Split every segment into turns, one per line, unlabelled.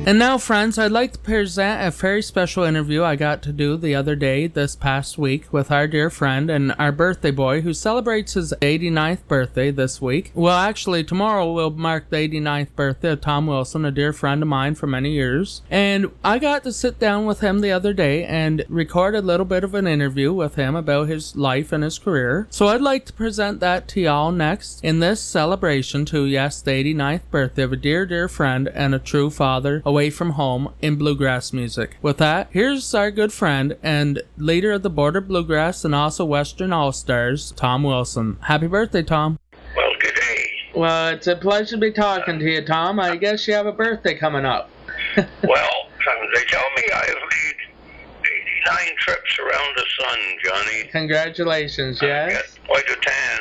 And now, friends, I'd like to present a very special interview I got to do the other day, this past week, with our dear friend and our birthday boy who celebrates his 89th birthday this week. Well, actually, tomorrow will mark the 89th birthday of Tom Wilson, a dear friend of mine for many years. And I got to sit down with him the other day and record a little bit of an interview with him about his life and his career. So I'd like to present that to y'all next in this celebration to, yes, the 89th birthday of a dear, dear friend and a true father away from home in bluegrass music. With that, here's our good friend and leader of the Border Bluegrass and also Western All-Stars, Tom Wilson. Happy birthday, Tom.
Well, good day.
Well, it's a pleasure to be talking to you, Tom. I guess you have a birthday coming up.
Well, they tell me I have made 89 trips around the sun, Johnny.
Congratulations, yes.
I got quite a tan.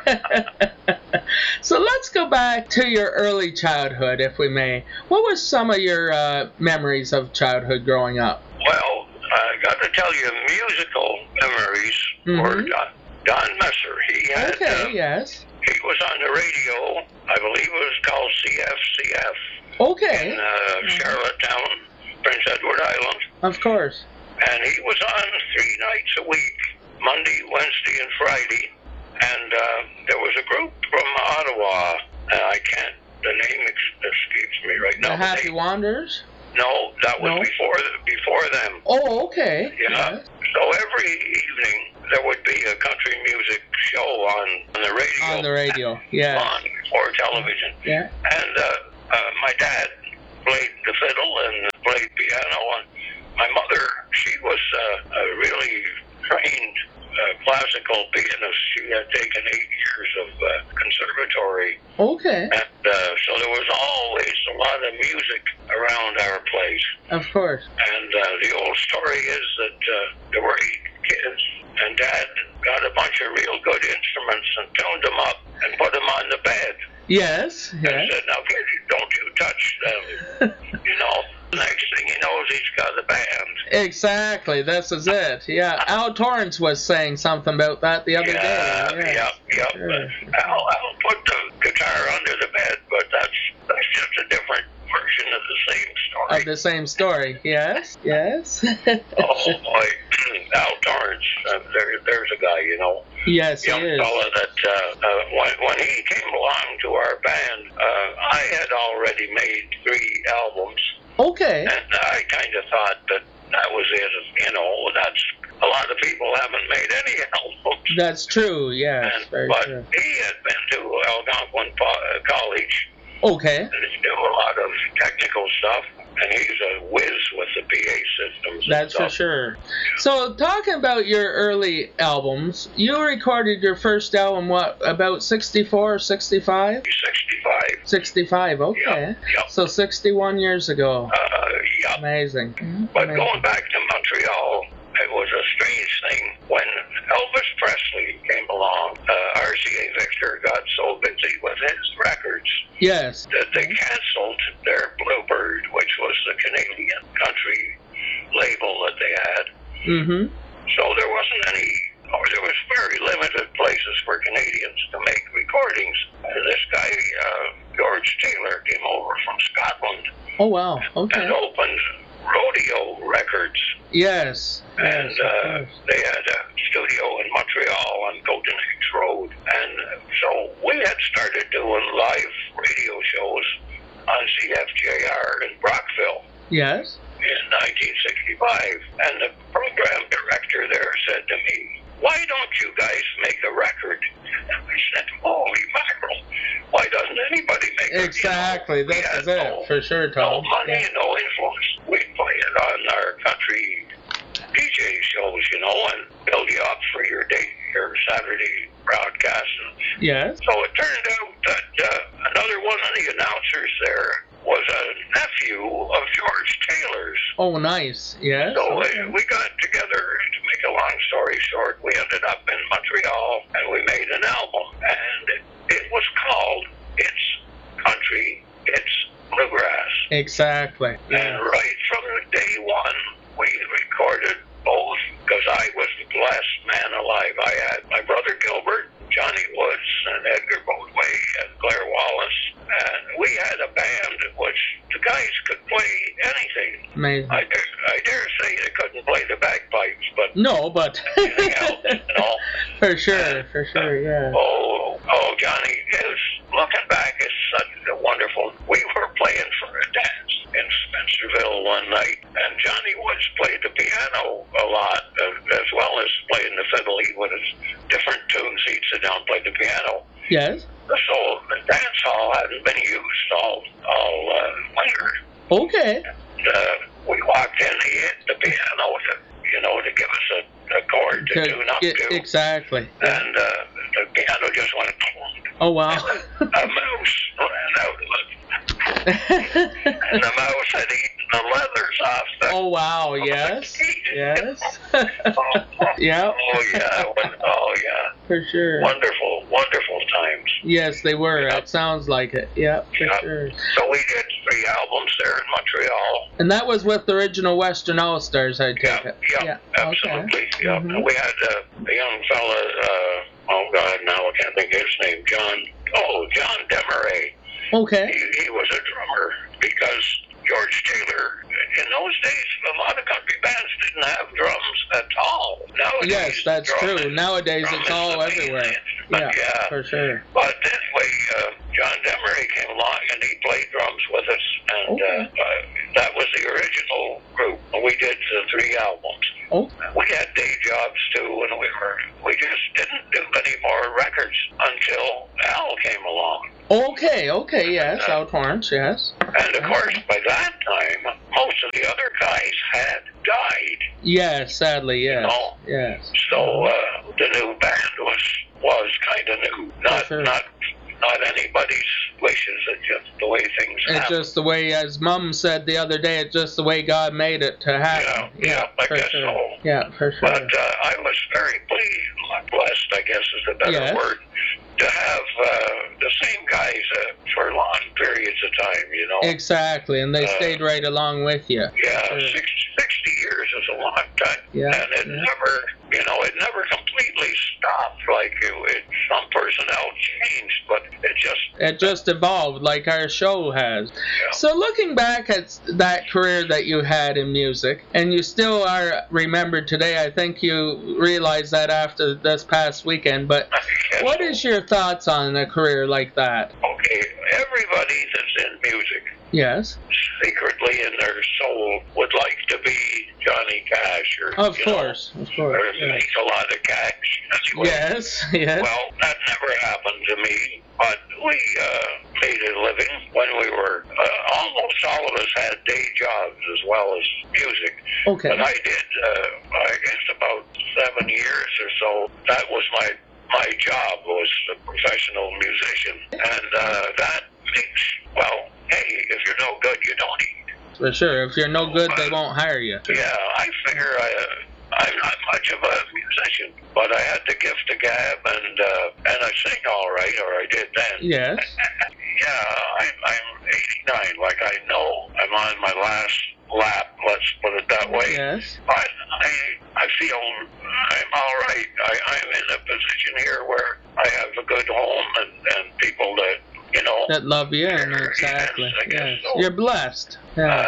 So let's go back to your early childhood, if we may. What were some of your memories of childhood growing up?
Well, I got to tell you, musical memories were Don Messer. He had,
yes.
He was on the radio. I believe it was called CFCF.
Okay.
In Charlottetown, Prince Edward Island.
Of course.
And he was on 3 nights a week, Monday, Wednesday, and Friday. And there was a group from Ottawa, the name escapes me right now.
The Happy Wanderers?
No, that was before them.
Oh, okay.
Yeah. So every evening there would be a country music show on the radio.
On the radio, yeah.
On or television.
Yeah.
And my dad played the fiddle and played piano. And my mother, she was a really trained classical pianist. She had taken 8 years of conservatory.
Okay.
And so there was always a lot of music around our place.
Of course.
And the old story is that there were 8 kids, and Dad got a bunch of real good instruments and tuned them up and put them on the bed.
Yes.
And said, now, kids, don't you touch them. Next thing he knows, he's got a band.
Exactly, this is it. Yeah, Al Torrance was saying something about that the other day.
Yeah. Sure. I'll put the guitar under the bed, but that's just a different version of the same story.
Of the same story, yes.
Oh, boy. Al Torrance, there's a guy,
Yes,
young
he is.
fella that when he came along to our band, I had already made 3 albums.
Okay.
And I kind of thought that was it. That's a lot of people haven't made any albums.
That's true, yes.
But he had been to Algonquin College.
Okay.
And he knew a lot of technical stuff. And he's a whiz with the PA systems.
That's for sure. So, talking about your early albums, you recorded your first album, about 64 or 65?
65.
65, okay.
Yep.
So, 61 years ago.
Yep.
Amazing.
But going back to Montreal, it was a strange thing. When Elvis Presley came along, RCA Victor got so busy with his records that they canceled their Bluebird, which was the Canadian country label that they had. So there was very limited places for Canadians to make recordings. This guy, George Taylor, came over from Scotland.
Oh, wow. Okay.
And opened Rodeo Records.
Yes.
And they had a studio in Montreal on Golden Eggs Road. And so we had started doing live radio shows on CFJR in Brockville.
Yes.
In 1965. And the program director there said to me, why don't you guys make a record? And I said, holy mackerel, why doesn't anybody make it?
Exactly, this is it, for sure, Tom.
No money and no influence. We play it on our country DJ shows, and build you up for your Saturday broadcast.
Yes.
So it turned out that another one of the announcers there was a nephew of George Taylor's.
Oh, nice. Yes.
So we got together, to make a long story short, we ended up in Montreal and we made an album. And it was called It's Country, It's Bluegrass.
Exactly.
Yeah. And right from day one, we recorded both, because I was the last man alive. I had my brother Gilbert, Johnny Woods, and Edgar Boatway, and Claire Wallace. And we had a band which the guys could play
Amazing.
I dare say they couldn't play the bagpipes, but
no, but
anything else, you know.
For sure, yeah.
Johnny is, looking back, is such a wonderful. We were playing for a dance in Spencerville one night, and Johnny Woods played the piano a lot, as well as playing the fiddle. He would have different tunes. He'd sit down and play the piano.
Yes.
So the dance hall hadn't been used all winter.
Okay.
We walked in, he hit the piano to give us a chord to tune up to.
Exactly.
And the piano just went.
Oh wow.
A mouse ran out of it. And the mouse had eaten the leathers off the.
Oh wow! Yes. Yes. Yeah.
Oh yeah.
For sure.
Wonderful times.
Yes, they were.
Yep.
It sounds like it. Yeah, for sure.
So we did 3 albums there in Montreal.
And that was with the original Western All Stars, I take it.
Yeah, absolutely.
Okay.
Yeah.
Mm-hmm.
We had a young fella. Oh God, now I can't think of his name. John Demaray.
Okay.
He was a drummer because George Taylor. In those days, a lot of country bands didn't have drums at all. Nowadays,
yes, that's true. Nowadays, it's all everywhere. Yeah, for sure.
But anyway, John Demaray came along and he played drums with us, and that was the original group. We did the 3 albums.
Oh.
We had day jobs too, and we just didn't do any more records until Al came along.
Okay, yes, Al Torrance, yes.
And of course, by that time, most of the other guys had died.
Yes, sadly, yes.
You know?
Yes.
So the new band was kind of new, not anybody's wishes. It's just the way things happen.
It's just the way, as Mom said the other day, it's just the way God made it to happen.
Yeah, I guess so.
Yeah, for sure.
But I was very blessed, I guess is a better word, to have the same guys for long periods of time, you know.
Exactly, and they stayed right along with you.
Yeah, 60 years is a long time.
Yeah.
And it never completely stopped like some personnel changed, but it just
evolved like our show has.
Yeah.
So looking back at that career that you had in music, and you still are remembered today, I think you realize that after this past weekend, but what is your thoughts on a career like that?
Okay, everybody that's in music,
yes,
secretly in their soul would like to be Johnny Cash
of course,
or make a lot of cash. Anyway.
Yes.
Well, that never happened to me, but we made a living when we were, almost all of us had day jobs as well as music.
Okay.
But I did, I guess about 7 years or so, that was my job, was a professional musician. And that makes, well, hey, if you're no good, you don't eat.
For sure. If you're no good, they won't hire you.
Yeah, I figure I'm not much of a musician, but I had the gift of gab, and I sing all right, or I did then.
Yes.
Yeah, I'm 89, like I know I'm on my last lap, let's put it that way.
Yes.
But I feel I'm all right. I'm in a position here where I have a good home and people that,
that love you, and exactly.
Yes.
So. You're blessed. Yeah.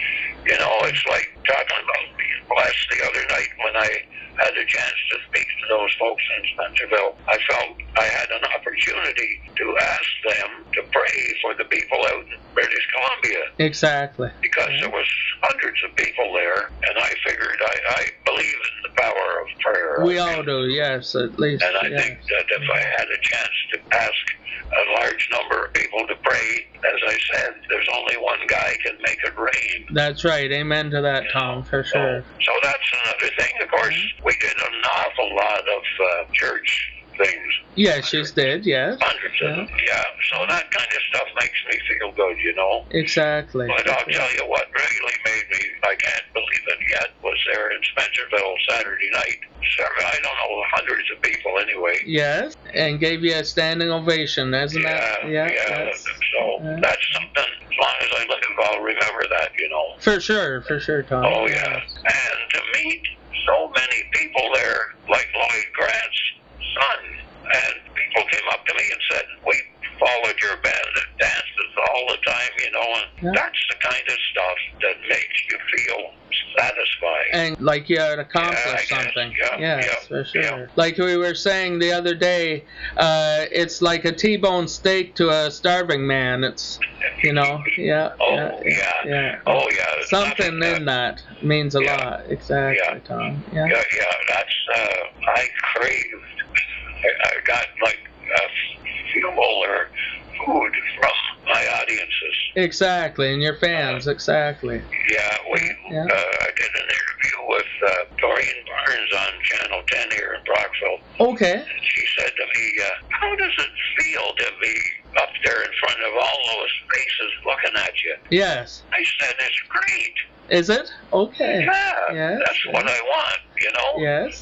It's like talking about being blessed the other night when I had a chance to speak to those folks in Spencerville. I felt I had an opportunity to ask them to pray for the people out in British Columbia.
Exactly.
Because there was hundreds of people there, and I figured I believe in the power of prayer.
We all do, yes, at least.
And I think that if I had a chance to ask a large number of people to pray, as I said, there's only one guy can make it rain.
That's right. Amen to that, Tom, for sure.
So that's another thing. Of course, we did an awful lot of church things.
Yes, you did, yes.
Hundreds of them, yeah. So that kind of stuff makes me feel good,
Exactly.
But I'll tell you what really made me, I can't believe it yet, was there in Spencerville Saturday night. I don't know, hundreds of people anyway.
Yes, and gave you a standing ovation, isn't that?
Yeah. So that's something, as long as I live, I'll remember that,
For sure, Tom.
Oh, yeah. And to meet so many people there, like Lloyd Grant's son, and people came up to me and said, we followed your band at dances all the time, and that's the kind of stuff that makes you feel satisfied.
And like you had accomplished something. Yes, for sure. Yeah. Like we were saying the other day, it's like a T-bone steak to a starving man. It's,
Oh, yeah.
Something in that means a lot. Exactly, Tom.
Yeah, that's, I craved, I got like fuel or food from my audiences.
Exactly, and your fans, exactly.
Yeah, I did an interview with Doreen Barnes on Channel 10 here in Brockville.
Okay.
And she said to me, how does it feel to be up there in front of all those faces looking at you?
Yes.
I said, it's great.
Is it? Okay.
Yeah,
yes.
That's what I want,
Yes.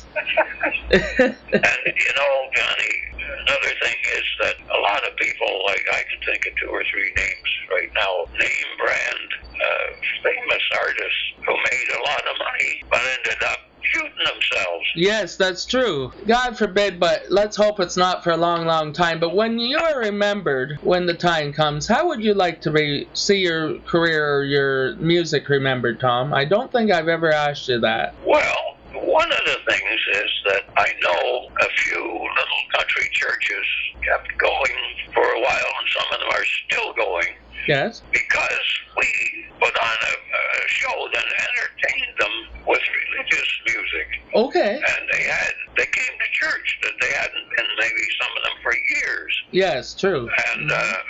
And, Johnny, another thing is that a lot of people, like I can think of 2 or 3 names right now, name brand, famous artists who made a lot of money but ended up shooting themselves.
Yes, that's true. God forbid, but let's hope it's not for a long, long time. But when you are remembered, when the time comes, how would you like to see your career or your music remembered, Tom? I don't think I've ever asked you that.
Well, one of the things is that I know a few little country churches kept going for a while, and some of them are still going.
Yes.
Because we put on a show that entertained them with religious music.
Okay.
And they came to church that they hadn't been, maybe some of them for years.
Yes, true.
And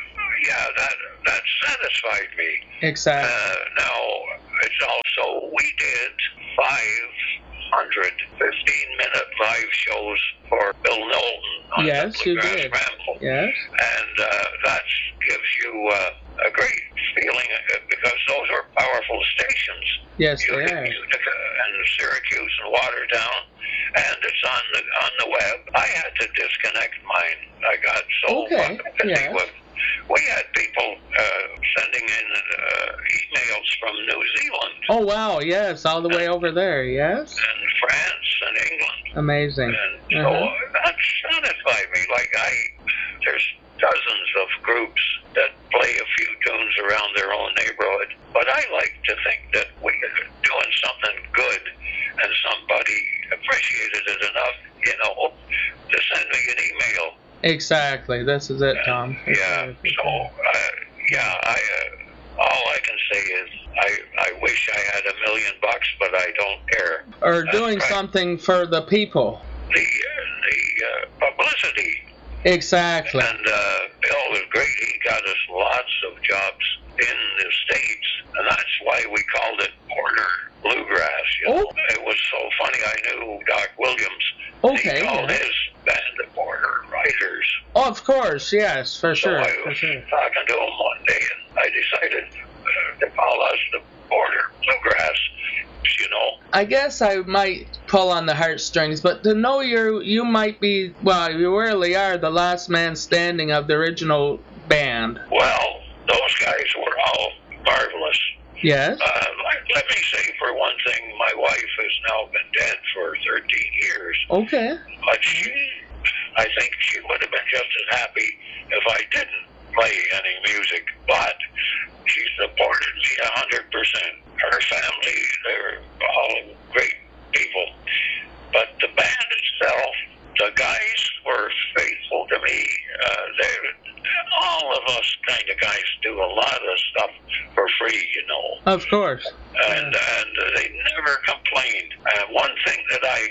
that satisfied me.
Exactly.
Now it's also, we did 500 15-minute live shows for Bill Knowlton on
yes,
the Bluegrass
you did.
Ramble.
Yes.
And that gives you a great feeling because those are powerful stations.
Yes, they are.
Utica and Syracuse and Watertown, and it's on the web. I had to disconnect mine. I got so busy with. We had people sending in emails from New Zealand.
Oh wow! Yes, all the way over there. Yes.
And France and England.
Amazing.
And so that satisfied me. Like there's dozens of groups that play a few tunes around their own neighborhood. But I like to think that we're doing something good and somebody appreciated it enough, to send me an email.
Exactly. This is it, Tom.
Yeah. So, all I can say is I wish I had $1 million, but I don't care.
Or doing something for the people.
The publicity.
Exactly.
And Bill was great. He got us lots of jobs in the States, and that's why we called it Border Bluegrass. It was so funny. I knew Doc Williams.
Okay.
He called his band the Border Riders.
Oh, of course, yes, for sure.
I was talking to him one day, and I decided to call us the Border Bluegrass.
I guess I might pull on the heartstrings, but to know you might be, well, you really are the last man standing of the original band.
Well, those guys were all marvelous.
Yes.
Let me say, for one thing, my wife has now been dead for 13 years.
Okay.
But I think she would have been just as happy if I didn't play any music. But she supported me 100%. Her family, they're all great people. But the band itself, the guys were faithful to me. All of us kind of guys do a lot of stuff for free,
Of course.
And they never complained. One thing that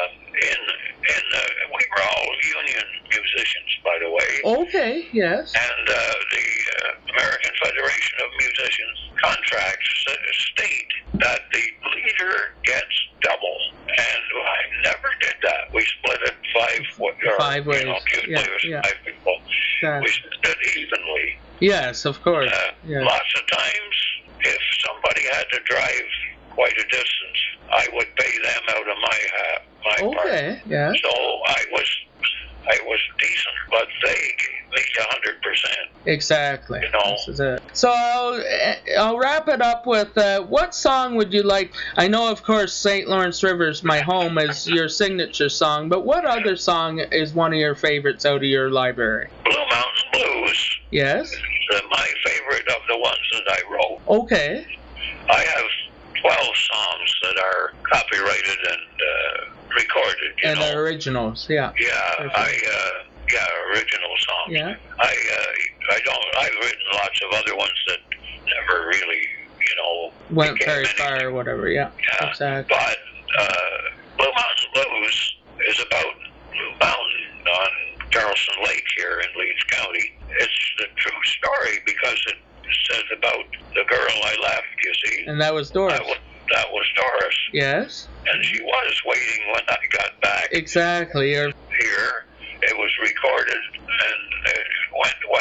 we were all union musicians, by the way.
Okay, yes.
And the American Federation of Musicians contracts state that the leader gets double. And I never did that. We split it 5 ways.
Yeah.
5 people.
Yes.
We split it evenly.
Yes, of course. Yes.
Lots of times, if somebody had to drive quite a distance, I would pay them out of my part.
Okay, yeah.
So I was decent, but they gave me 100%.
Exactly.
This
is it. So I'll wrap it up with what song would you like? I know, of course, St. Lawrence River's My Home is your signature song, but what other song is one of your favorites out of your library?
Blue Mountain Blues.
Yes.
my favorite of the ones that I wrote.
Okay.
I have 12 songs that are copyrighted and recorded.
And they're originals, yeah.
Yeah, original songs.
Yeah.
I've written lots of other ones that never really,
went very far or whatever, yeah. Exactly.
But Blue Mountain Blues is about Blue Mountain on Carlson Lake here in Leeds County. It's the true story because it says about the girl I left, you see.
And that was Doris.
That was Doris.
Yes.
And she was waiting when I got back.
Exactly.
Here, it was recorded, and it went, well,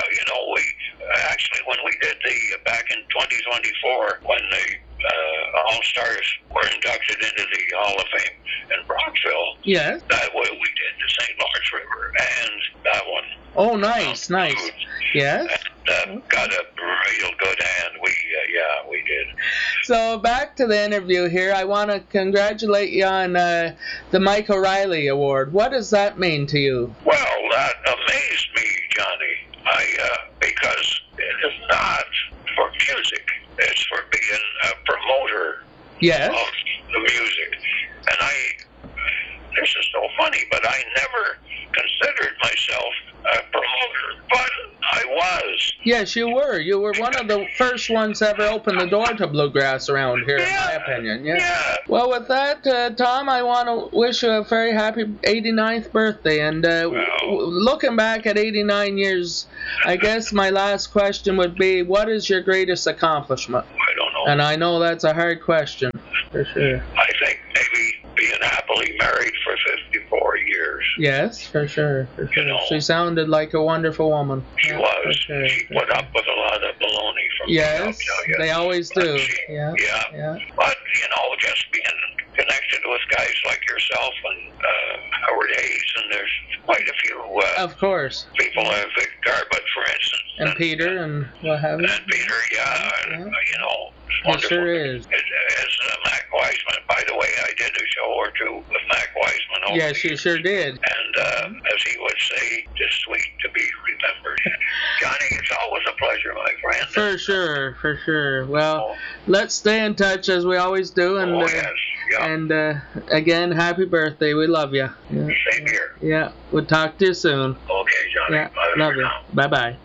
when we did back in 2024, when the All-Stars were inducted into the Hall of Fame in Brockville,
yes,
that way we did the St. Lawrence River and that one.
Oh, nice. Yes.
And got a real good hand. We did.
So back to the interview here. I want to congratulate you on the Mike O'Reilly Award. What does that mean to you?
Well, that amazed me, Johnny. Because it is not for music. It's for being a promoter of the music. And this is so funny, but I never considered myself a promoter, but I was.
Yes, you were. You were one of the first ones to ever open the door to bluegrass around here, in my opinion. Yeah. Well, with that, Tom, I want to wish you a very happy 89th birthday. And looking back at 89 years, I guess my last question would be, what is your greatest accomplishment?
I don't know.
And I know that's a hard question, for sure.
I think maybe being happily married for 54 years.
Yes, for sure. She sounded like a wonderful woman.
She was. Sure, she put up with a lot of baloney from me, I'll tell you.
They always do.
Yeah. But, just being connected with guys like yourself and Howard Hayes, and there's quite a few
of course.
People, Vic Garbutt, for instance.
And Peter and what have you.
And Peter, it's wonderful.
It sure is.
As Mac Wiseman, by the way, I did a show or two with Mac Wiseman.
Yes, you sure did.
And as he would say, it's sweet to be remembered. Johnny, it's always a pleasure, my friend.
For sure. Well, let's stay in touch as we always do. And,
yes. Yeah.
And again, happy birthday. We love you.
Same here.
Yeah, we'll talk to you soon.
Okay, Johnny.
Yeah, love you. Bye-bye.